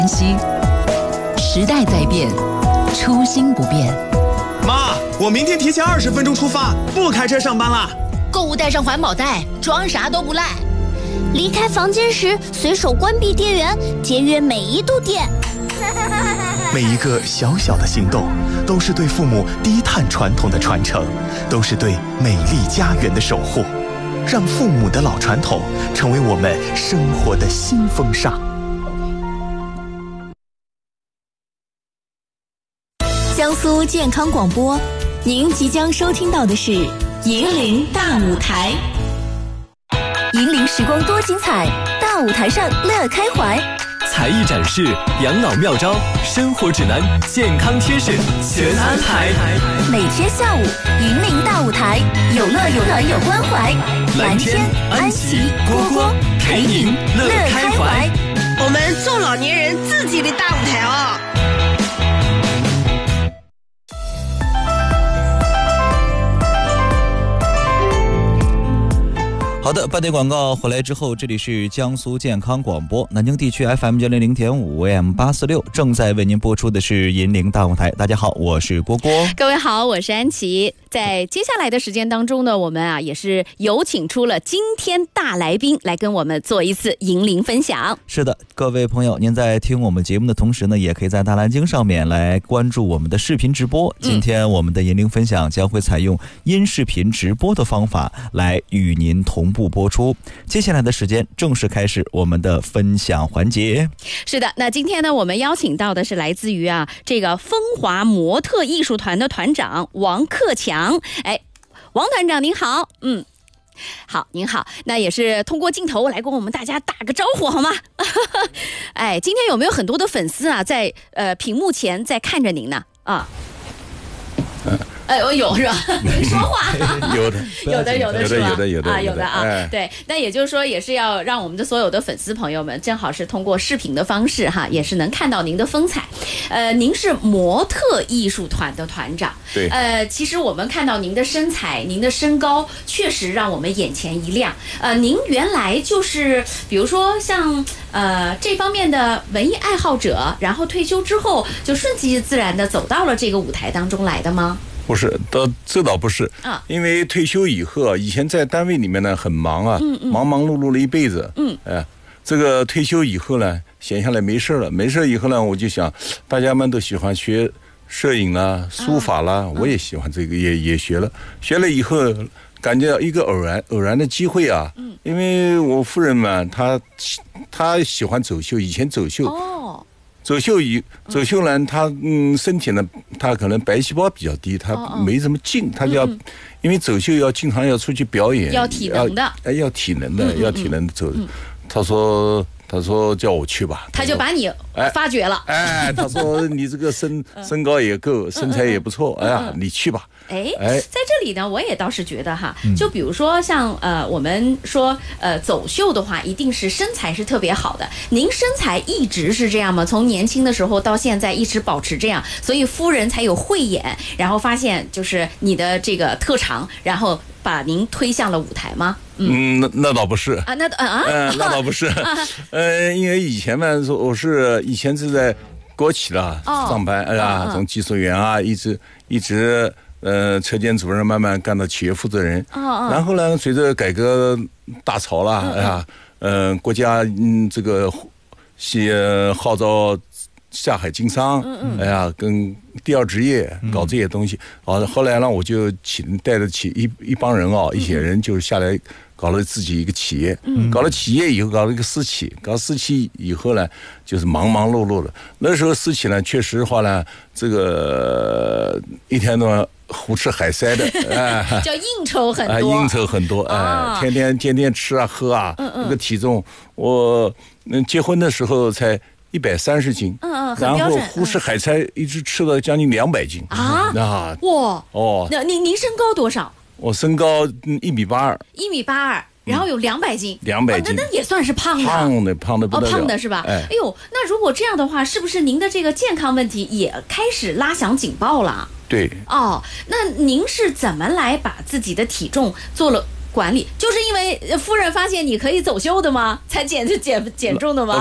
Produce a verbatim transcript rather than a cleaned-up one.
息，时代在变，初心不变。 妈，我明天提前二十分钟出发，不开车上班啦。 购物带上环保袋，装啥都不赖。 离开房间时，随手关闭电源，节约每一度电。 每一个小小的行动，都是对父母低碳传统的传承，都是对美丽家园的守护。让父母的老传统成为我们生活的新风尚。 江苏健康广播，您即将收听到的是银铃大舞台。银铃时光多精彩，大舞台上乐开怀。 才艺展示、养老妙招、生活指南、健康贴士全安排。 每天下午，银铃大舞台，有乐有团有关怀。蓝天、安琪、蝈蝈陪您乐开怀。 我们做老年人自己的大舞台哦。 好的，半点广告回来之后，这里是江苏健康广播南京地区 F M 九零零点五 A M 八四六，正在为您播出的是银铃大舞台。大家好，我是蝈蝈。 各位好，我是安琪。在接下来的时间当中呢，我们啊也是有请出了今天大来宾来跟我们做一次银铃分享。 是的，各位朋友，您在听我们节目的同时呢，也可以在大蓝鲸上面来关注我们的视频直播。今天我们的银铃分享将会采用音视频直播的方法来与您同步播出。接下来的时间正式开始我们的分享环节。 是的，那今天呢，我们邀请到的是来自于啊这个风华模特艺术团的团长王克强。哎，王团长您好。嗯，好，您好。那也是通过镜头来跟我们大家打个招呼好吗？哎，今天有没有很多的粉丝啊在呃屏幕前在看着您呢？啊。哎，我有是吧？您说话有的， 有的，有的是吧？ 有的，有的， 啊，有的啊。 哎、 对，那也就是说，也是要让我们的所有的粉丝朋友们，正好是通过视频的方式哈，也是能看到您的风采。呃，您是模特艺术团的团长， 对。 呃，其实我们看到您的身材、您的身高，确实让我们眼前一亮。呃，您原来就是，比如说像呃这方面的文艺爱好者，然后退休之后就顺其自然的走到了这个舞台当中来的吗？ 不是，倒这倒不是啊，因为退休以后，以前在单位里面呢很忙啊，嗯嗯、忙忙碌碌了一辈子，嗯，哎，这个退休以后呢，闲下来没事了，没事以后呢，我就想，大家们都喜欢学摄影啦、书法啦，啊、我也喜欢这个，也也学了，学了以后，感觉一个偶然偶然的机会啊，嗯，因为我夫人嘛，她她喜欢走秀，以前走秀。哦。走秀以走秀呢，他嗯身体呢，他可能白细胞比较低，他没什么劲，他就要，因为走秀要经常要出去表演， 要体能的， 哎，要体能的，要体能的走。他说，他说叫我去吧， 他就把你发掘了。 哎，他说你这个身身高也够，身材也不错，哎呀，你去吧。 哎，在这里呢，我也倒是觉得哈，就比如说像呃，我们说呃走秀的话，一定是身材是特别好的。您身材一直是这样吗？从年轻的时候到现在一直保持这样，所以夫人才有慧眼，然后发现就是你的这个特长，然后把您推向了舞台吗？ 嗯，那那倒不是啊，那啊， 嗯，那倒不是，呃，因为以前嘛，我是以前是在国企啦上班，哎呀，从技术员啊，一直一直。呃，车间主任慢慢干到企业负责人，哦哦、然后呢，随着改革大潮啦，嗯、哎呀，嗯、呃，国家嗯这个是号召下海经商，嗯嗯、哎呀，跟第二职业搞这些东西，啊、嗯，后来呢，我就请带着起一一帮人啊，一些人就是下来搞了自己一个企业，嗯、搞了企业以后搞了一个私企，搞私企以后呢，就是忙忙碌碌的。那时候私企呢，确实话呢，这个一天到晚。胡吃海塞的，哎， 叫应酬很多， 哎，应酬很多，哎，哦、天天天天吃啊喝啊，嗯嗯，那个体重，我嗯结婚的时候才一百三十斤， 嗯嗯， 然后胡吃海塞一直吃到将近两百斤啊， 啊， 哇， 哦， 那您您身高多少？ 我身高一米八二， 一米八二。然后有两百斤， 两百斤， 那那也算是胖的， 胖的胖的不得了， 哦，胖的是吧？哎，哎呦，那如果这样的话，是不是您的这个健康问题也开始拉响警报了？ 对， 哦，那您是怎么来把自己的体重做了管理？就是因为夫人发现你可以走秀的吗？才减减减重的吗？